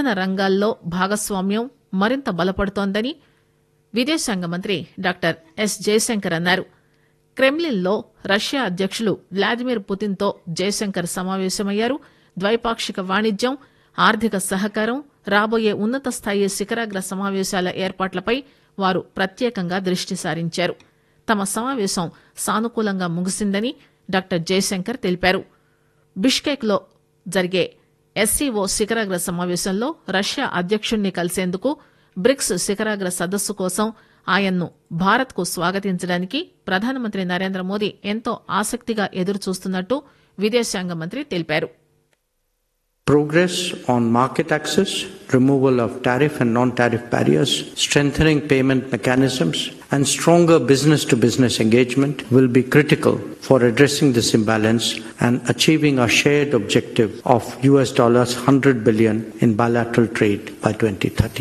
ఇంధన రంగాల్లో భాగస్వామ్యం మరింత బలపడుతోందని విదేశాంగ మంత్రి డాక్టర్ ఎస్ జయశంకర్ అన్నారు. క్రెమ్లిన్లో రష్యా అధ్యక్షులు వ్లాదిమిర్ పుతిన్తో జయశంకర్ సమావేశమయ్యారు. ద్వైపాక్షిక వాణిజ్యం, ఆర్థిక సహకారం, రాబోయే ఉన్నత స్థాయి శిఖరాగ్ర సమావేశాల ఏర్పాట్లపై వారు ప్రత్యేకంగా దృష్టి సారించారు. తమ సమావేశం సానుకూలంగా ముగిసిందని డాక్టర్ జయశంకర్ తెలిపారు. బిష్కెక్లో జరిగే ఎస్సీఓ శిఖరాగ్ర సమావేశంలో రష్యా అధ్యక్షుణ్ణి కలిసేందుకు బ్రిక్స్ శిఖరాగ్ర సదస్సు కోసం ఆయన్ను భారత్కు స్వాగతించడానికి ప్రధానమంత్రి నరేంద్ర మోదీ ఎంతో ఆసక్తిగా ఎదురుచూస్తున్నట్టు విదేశాంగ మంత్రి తెలిపారు. Progress on market access, removal of tariff and non-tariff barriers, strengthening payment mechanisms, and stronger business-to-business engagement will be critical for addressing this imbalance and achieving our shared objective of $100 billion in bilateral trade by 2030.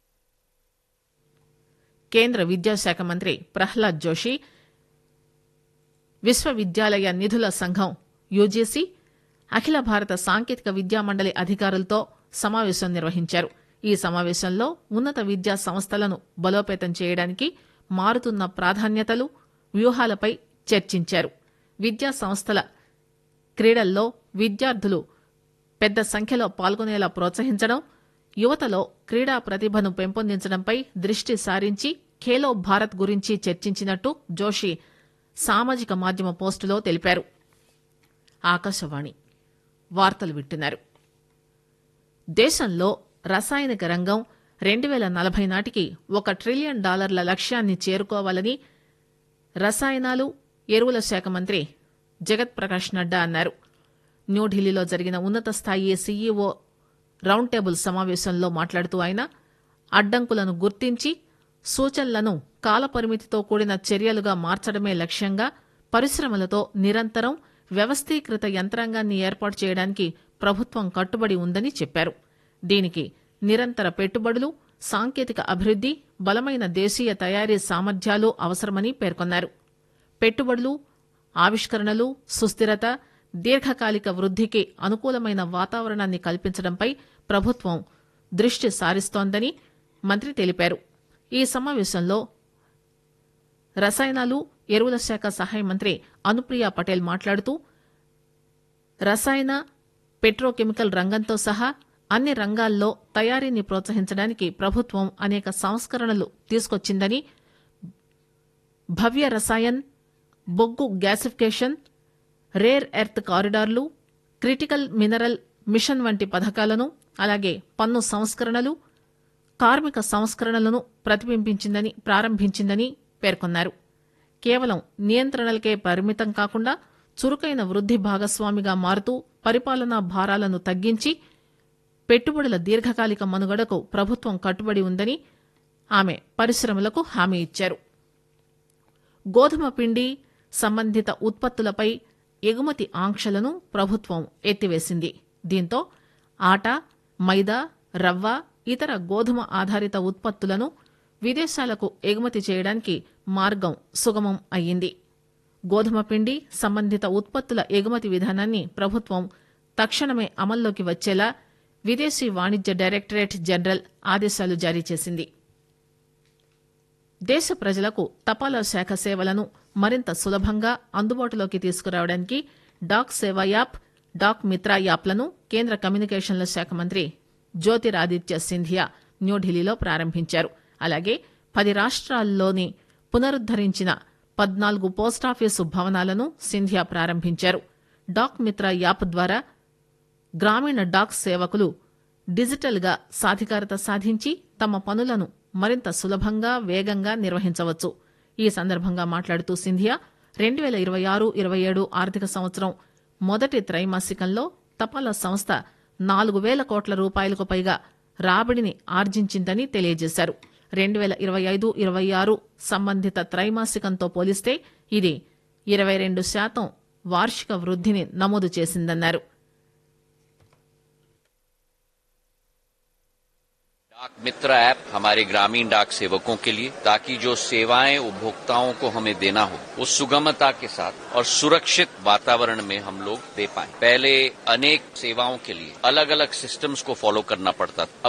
కేంద్ర విద్యాశాఖ మంత్రి ప్రహ్లాద్ జోషి విశ్వవిద్యాలయ నిధుల సంఘం UGC, అఖిల భారత సాంకేతిక విద్యా మండలి అధికారులతో సమావేశం నిర్వహించారు. ఈ సమావేశంలో ఉన్నత విద్యా సంస్థలను బలోపేతం చేయడానికి మారుతున్న ప్రాధాన్యతలు, వ్యూహాలపై చర్చించారు. విద్యా సంస్థల క్రీడల్లో విద్యార్థులు పెద్ద సంఖ్యలో పాల్గొనేలా ప్రోత్సహించడం, యువతలో క్రీడా ప్రతిభను పెంపొందించడంపై దృష్టి సారించి ఖేలో భారత్ గురించి చర్చించినట్టు జోషి సామాజిక మాధ్యమ పోస్టులో తెలిపారు. ఆకాశవాణి వార్తలు వింటున్నారు. దేశంలో రసాయనిక రంగం 2040 నాటికి $1 ట్రిలియన్ లక్ష్యాన్ని చేరుకోవాలని రసాయనాలు, ఎరువుల శాఖ మంత్రి జగత్ ప్రకాష్ నడ్డా అన్నారు. న్యూఢిల్లీలో జరిగిన ఉన్నత స్థాయి సీఈఓ రౌండ్ టేబుల్ సమావేశంలో మాట్లాడుతూ ఆయన అడ్డంకులను గుర్తించి సూచనలను కాలపరిమితితో కూడిన చర్యలుగా మార్చడమే లక్ష్యంగా పరిశ్రమలతో నిరంతరం వ్యవస్థీకృత యంత్రాంగాన్ని ఏర్పాటు చేయడానికి ప్రభుత్వం కట్టుబడి ఉందని చెప్పారు. దీనికి నిరంతర పెట్టుబడులు, సాంకేతిక అభివృద్ది, బలమైన దేశీయ తయారీ సామర్థ్యాలు అవసరమని పేర్కొన్నారు. పెట్టుబడులు, ఆవిష్కరణలు, సుస్థిరత, దీర్ఘకాలిక వృద్దికి అనుకూలమైన వాతావరణాన్ని కల్పించడంపై ప్రభుత్వం దృష్టి సారిస్తోందని మంత్రి తెలిపారు. ఈ సమావేశంలో రసాయనాలు, ఎరువుల శాఖ సహాయ మంత్రి అనుప్రియ పటేల్ మాట్లాడుతూ రసాయన, పెట్రోకెమికల్ రంగంతో సహా అన్ని రంగాల్లో తయారీని ప్రోత్సహించడానికి ప్రభుత్వం అనేక సంస్కరణలు తీసుకొచ్చిందని, భవ్య రసాయన్, బొగ్గు gasification, rare earth కారిడార్లు, critical mineral machine వంటి పథకాలను, అలాగే పన్ను సంస్కరణలు, కార్మిక సంస్కరణలను ప్రారంభించిందని పేర్కొన్నారు. కేవలం నియంత్రణలకే పరిమితం కాకుండా చురుకైన వృద్ది భాగస్వామిగా మారుతూ పరిపాలనా భారాలను తగ్గించి పెట్టుబడుల దీర్ఘకాలిక మనుగడకు ప్రభుత్వం కట్టుబడి ఉందని ఆమె పరిశ్రమలకు హామీ ఇచ్చారు. గోధుమ పిండి సంబంధిత ఉత్పత్తులపై ఎగుమతి ఆంక్షలను ప్రభుత్వం ఎత్తివేసింది. దీంతో ఆట, మైదా, రవ్వ, ఇతర గోధుమ ఆధారిత ఉత్పత్తులను విదేశాలకు ఎగుమతి చేయడానికి మార్గం సుగమం అయ్యింది. గోధుమ పిండి సంబంధిత ఉత్పత్తుల ఎగుమతి విధానాన్ని ప్రభుత్వం తక్షణమే అమల్లోకి వచ్చేలా విదేశీ వాణిజ్య డైరెక్టరేట్ జనరల్ ఆదేశాలు జారీ చేసింది. దేశ ప్రజలకు తపాలా శాఖ సేవలను మరింత సులభంగా అందుబాటులోకి తీసుకురావడానికి డాక్ సేవా యాప్, డాక్ మిత్రా యాప్లను కేంద్ర కమ్యూనికేషన్ల శాఖ మంత్రి జ్యోతిరాదిత్య సింధియా న్యూఢిల్లీలో ప్రారంభించారు. అలాగే 10 రాష్ట్రాల్లోని పునరుద్దరించిన 14 పోస్టాఫీసు భవనాలను సింధియా ప్రారంభించారు. డాక్ మిత్రా యాప్ ద్వారా గ్రామీణ డాక్ సేవకులు డిజిటల్గా సాధికారత సాధించి తమ పనులను మరింత సులభంగా, వేగంగా నిర్వహించవచ్చు. ఈ సందర్భంగా మాట్లాడుతూ సింధియా 2026-27 ఆర్థిక సంవత్సరం మొదటి త్రైమాసికంలో తపాలా సంస్థ 4,000 కోట్ల రూపాయలకు పైగా రాబడిని ఆర్జించిందని తెలియజేశారు. 2025-26 సంబంధిత త్రైమాసికంతో పోలిస్తే ఇది 22% వార్షిక వృద్ధిని నమోదు చేసిందన్నారు. डाक मित्र ऐप हमारे ग्रामीण डाक सेवकों के लिए, ताकि जो सेवाएं उपभोक्ताओं को हमें देना हो वो सुगमता के साथ और सुरक्षित वातावरण में हम लोग दे पाएं। पहले अनेक सेवाओं के लिए अलग अलग सिस्टम्स को फॉलो करना पड़ता था।